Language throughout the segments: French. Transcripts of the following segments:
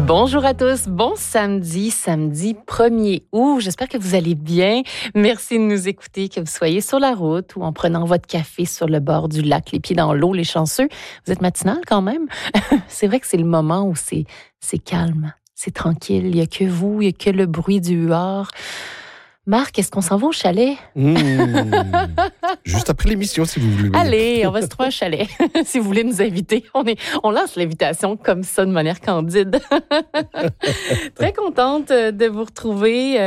Bonjour à tous, bon samedi 1er août. J'espère que vous allez bien. Merci de nous écouter, que vous soyez sur la route ou en prenant votre café sur le bord du lac, les pieds dans l'eau, les chanceux. Vous êtes matinal quand même. C'est vrai que c'est le moment où c'est calme, c'est tranquille. Il n'y a que vous, il n'y a que le bruit du huard. Marc, est-ce qu'on s'en va au chalet? Juste après l'émission, si vous voulez. Allez, on va se trouver un chalet. Si vous voulez nous inviter, on lance l'invitation comme ça, de manière candide. Très contente de vous retrouver.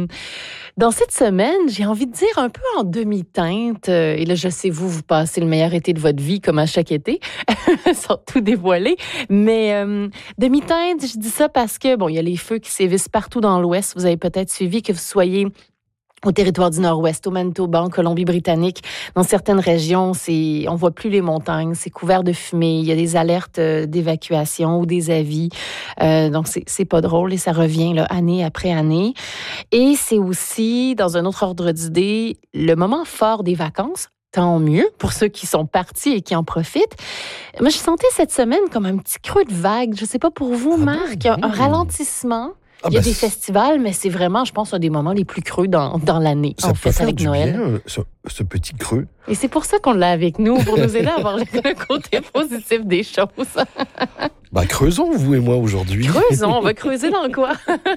Dans cette semaine, j'ai envie de dire un peu en demi-teinte. Et là, je sais, vous passez le meilleur été de votre vie, comme à chaque été, sans tout dévoiler. Mais demi-teinte, je dis ça parce que, bon, il y a les feux qui sévissent partout dans l'Ouest. Vous avez peut-être suivi, que vous soyez au territoire du Nord-Ouest, au Manitoba, en Colombie-Britannique. Dans certaines régions, on voit plus les montagnes, c'est couvert de fumée. Il y a des alertes d'évacuation ou des avis. Donc, c'est pas drôle et ça revient là, année après année. Et c'est aussi, dans un autre ordre d'idée, le moment fort des vacances. Tant mieux pour ceux qui sont partis et qui en profitent. Moi, je sentais cette semaine comme un petit creux de vague. Je sais pas pour vous, Marc, un ralentissement. Il y a des festivals, mais c'est vraiment, je pense, un des moments les plus creux dans l'année, en fait, avec Noël. Bien, ce petit creux. Et c'est pour ça qu'on l'a avec nous, pour nous aider à voir le côté positif des choses. Creusons, vous et moi, aujourd'hui. Creusons, on va creuser dans quoi?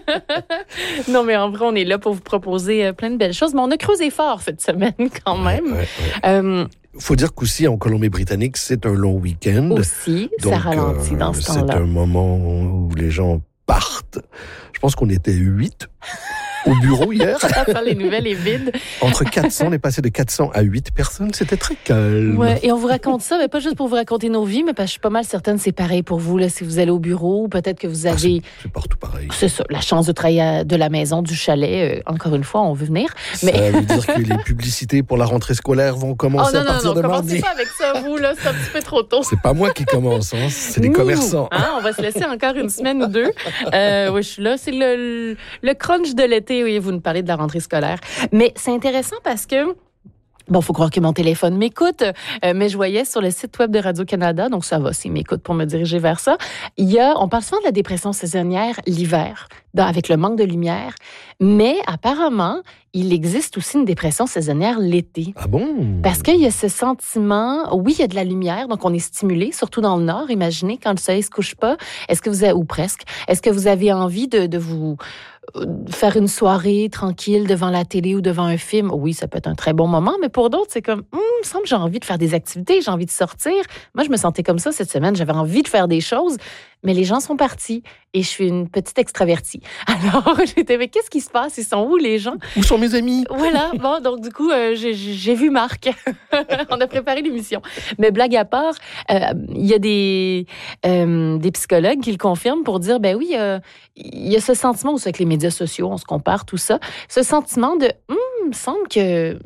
Non, mais en vrai, on est là pour vous proposer plein de belles choses. Mais on a creusé fort cette semaine, quand même. Ouais. Faut dire qu'aussi, en Colombie-Britannique, c'est un long week-end. Aussi, donc, ça ralentit dans ce temps-là. C'est un moment où les gens partent. Je pense qu'on était 8 au bureau hier. Les nouvelles est vide. Entre 400, on est passé de 400 à 8 personnes. C'était très calme. Ouais, et on vous raconte ça, mais pas juste pour vous raconter nos vies, mais parce que je suis pas mal certaine que c'est pareil pour vous, là, si vous allez au bureau, ou peut-être que vous avez... C'est partout pareil. C'est ça, la chance de travailler de la maison, du chalet. Encore une fois, on veut venir. Ça veut dire que les publicités pour la rentrée scolaire vont commencer à partir de mardi. Commencez pas avec ça, vous, là, c'est un petit peu trop tôt. C'est pas moi qui commence, c'est les commerçants. On va se laisser encore une semaine ou deux. Oui, je suis là. C'est le crunch de l'été. Oui, vous nous parlez de la rentrée scolaire. Mais c'est intéressant parce que bon, faut croire que mon téléphone m'écoute, mais je voyais sur le site web de Radio-Canada, donc ça va, s'il m'écoute pour me diriger vers ça. On parle souvent de la dépression saisonnière l'hiver, avec le manque de lumière, mais apparemment, il existe aussi une dépression saisonnière l'été. Ah bon? Parce qu'il y a ce sentiment, oui, il y a de la lumière, donc on est stimulé, surtout dans le Nord, imaginez, quand le soleil se couche pas, ou presque, est-ce que vous avez envie de vous faire une soirée tranquille devant la télé ou devant un film? Oui, ça peut être un très bon moment, mais pour d'autres, c'est comme, il me semble que j'ai envie de faire des activités, j'ai envie de sortir. Moi, je me sentais comme ça cette semaine, j'avais envie de faire des choses, mais les gens sont partis et je suis une petite extravertie. Alors, j'étais, mais qu'est-ce qui se passe? Ils sont où, les gens? Où sont mes amis? Voilà, bon, donc du coup, j'ai vu Marc. On a préparé l'émission. Mais blague à part, il y a des psychologues qui le confirment pour dire, ben oui, il y a ce sentiment aussi avec les médias sociaux, on se compare, tout ça, ce sentiment de, il me semble que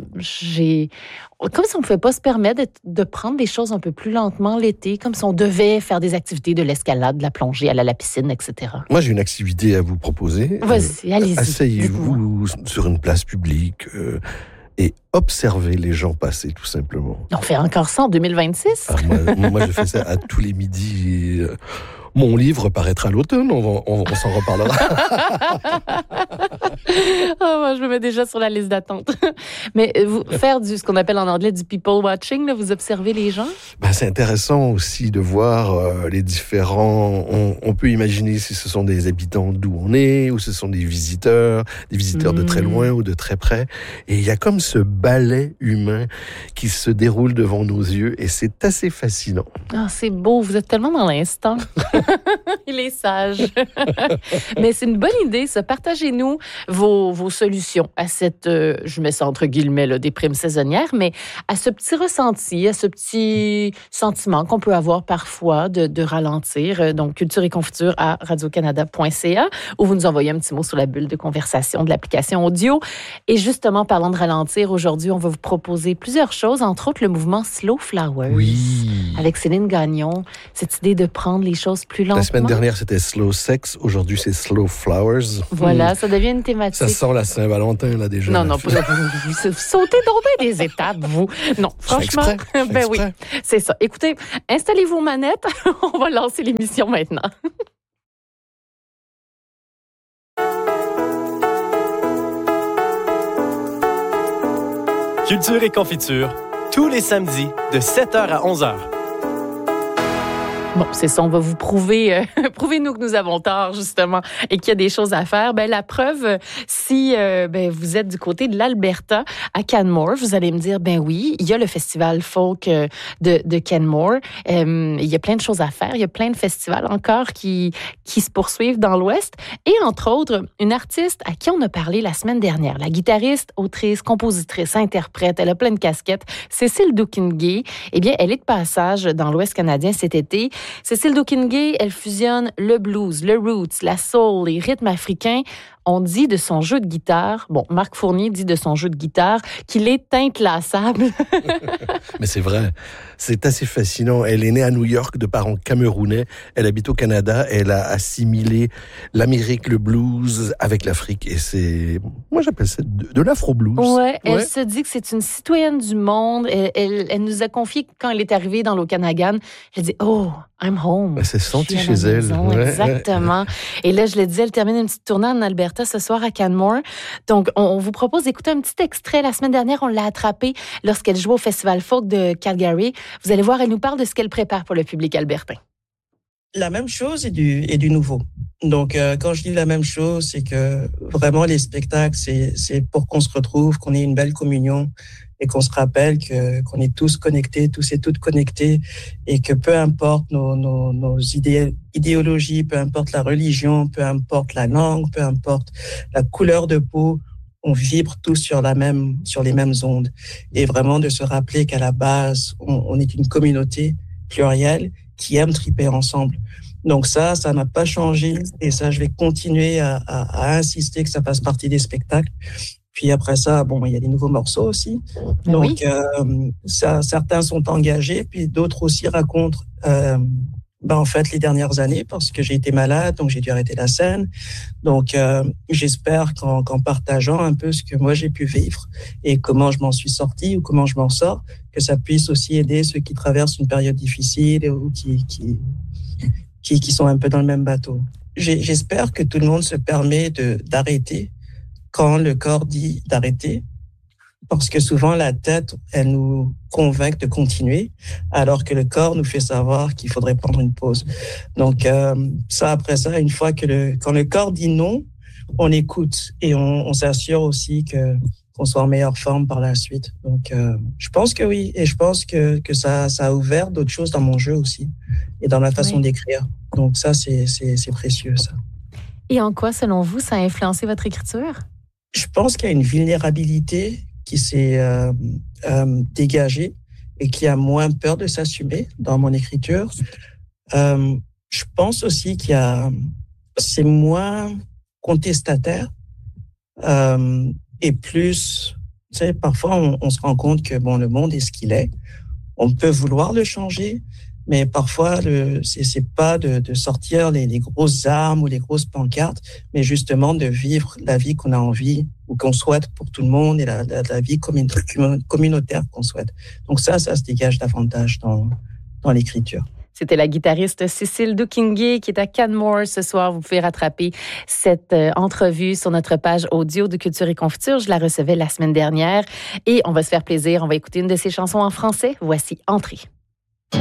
comme si on ne pouvait pas se permettre de prendre des choses un peu plus lentement l'été, comme si on devait faire des activités de l'escalade, de la plongée, aller à la piscine, etc. Moi, j'ai une activité à vous proposer. Vas-y, allez-y. Asseyez-vous sur une place publique et observez les gens passer, tout simplement. On fait encore ça en 2026? Moi, je fais ça à tous les midis. Mon livre paraîtra à l'automne, on s'en reparlera. Moi, je me mets déjà sur la liste d'attente. Mais faire ce qu'on appelle en anglais du people watching, là, vous observez les gens? C'est intéressant aussi de voir les différents... On peut imaginer si ce sont des habitants d'où on est, ou ce sont des visiteurs de très loin ou de très près. Et il y a comme ce ballet humain qui se déroule devant nos yeux, et c'est assez fascinant. C'est beau, vous êtes tellement dans l'instant. Il est sage. Mais c'est une bonne idée, ça. Partagez-nous vos solutions à cette, je mets ça entre guillemets, là, déprime saisonnière, mais à ce petit ressenti, à ce petit sentiment qu'on peut avoir parfois de ralentir. Donc, culture et confiture à radiocanada.ca, ou vous nous envoyez un petit mot sur la bulle de conversation de l'application audio. Et justement, parlant de ralentir, aujourd'hui, on va vous proposer plusieurs choses, entre autres le mouvement Slow Flowers. Oui. Avec Céline Gagnon, cette idée de prendre les choses plus lentement. La semaine dernière, c'était Slow Sex. Aujourd'hui, c'est Slow Flowers. Voilà, ça devient une thématique. Ça sent la Saint-Valentin, là, déjà. Non, vous sautez donc bien des étapes, vous. Non, franchement, oui, c'est ça. Écoutez, installez vos manettes. On va lancer l'émission maintenant. Culture et confiture, tous les samedis de 7h à 11h. Bon, c'est ça, on va vous prouver, prouvez-nous que nous avons tort, justement, et qu'il y a des choses à faire. Ben, la preuve, si vous êtes du côté de l'Alberta, à Canmore, vous allez me dire, ben oui, il y a le festival folk de Canmore. Il y a plein de choses à faire. Il y a plein de festivals encore qui se poursuivent dans l'Ouest. Et entre autres, une artiste à qui on a parlé la semaine dernière, la guitariste, autrice, compositrice, interprète, elle a plein de casquettes, Cécile Doukhingay. Eh bien, elle est de passage dans l'Ouest canadien cet été. Cécile Doukhingay, elle fusionne le blues, le roots, la soul, les rythmes africains. On dit de son jeu de guitare, Marc Fournier dit de son jeu de guitare qu'il est inclassable. Mais c'est vrai, c'est assez fascinant. Elle est née à New York de parents camerounais. Elle habite au Canada. Elle a assimilé l'Amérique, le blues avec l'Afrique. Et moi j'appelle ça de l'afro-blues. Ouais, elle se dit que c'est une citoyenne du monde. Elle nous a confié que quand elle est arrivée dans l'Okanagan, elle dit « Oh, I'm home ». Elle s'est sentie chez elle. Ouais, exactement. Et là, je l'ai dit, elle termine une petite tournée en Alberta ce soir à Canmore. Donc, on vous propose d'écouter un petit extrait. La semaine dernière, on l'a attrapée lorsqu'elle jouait au Festival Folk de Calgary. Vous allez voir, elle nous parle de ce qu'elle prépare pour le public albertain. La même chose et du nouveau. Donc, quand je dis la même chose, c'est que vraiment les spectacles, c'est pour qu'on se retrouve, qu'on ait une belle communion et qu'on se rappelle qu'on est tous connectés, tous et toutes connectés, et que peu importe nos idéologies, peu importe la religion, peu importe la langue, peu importe la couleur de peau, on vibre tous sur les mêmes ondes. Et vraiment de se rappeler qu'à la base, on est une communauté plurielle qui aime triper ensemble. Donc ça n'a pas changé, et ça, je vais continuer à insister que ça fasse partie des spectacles. Puis après ça, il y a des nouveaux morceaux aussi. Donc, certains sont engagés, puis d'autres aussi racontent, en fait, les dernières années, parce que j'ai été malade, donc j'ai dû arrêter la scène. Donc, j'espère qu'en partageant un peu ce que moi j'ai pu vivre et comment je m'en suis sorti ou comment je m'en sors, que ça puisse aussi aider ceux qui traversent une période difficile ou qui sont un peu dans le même bateau. J'espère que tout le monde se permet d'arrêter quand le corps dit d'arrêter, parce que souvent la tête, elle nous convainc de continuer, alors que le corps nous fait savoir qu'il faudrait prendre une pause. Donc après ça, une fois quand le corps dit non, on écoute et on s'assure aussi qu'on soit en meilleure forme par la suite. Donc je pense que oui, et je pense que ça a ouvert d'autres choses dans mon jeu aussi et dans ma façon d'écrire. Donc ça, c'est précieux, ça. Et en quoi, selon vous, ça a influencé votre écriture? Je pense qu'il y a une vulnérabilité qui s'est dégagée et qui a moins peur de s'assumer dans mon écriture. Je pense aussi c'est moins contestataire et plus, parfois on se rend compte que le monde est ce qu'il est. On peut vouloir le changer, mais parfois c'est pas de sortir les grosses armes ou les grosses pancartes, mais justement de vivre la vie qu'on a envie ou qu'on souhaite pour tout le monde et la vie communautaire qu'on souhaite. Donc ça se dégage davantage dans l'écriture. C'était la guitariste Cécile Doukhingay qui est à Canmore ce soir. Vous pouvez rattraper cette entrevue sur notre page audio de Culture et Confiture. Je la recevais la semaine dernière et on va se faire plaisir. On va écouter une de ses chansons en français. Voici Entrée.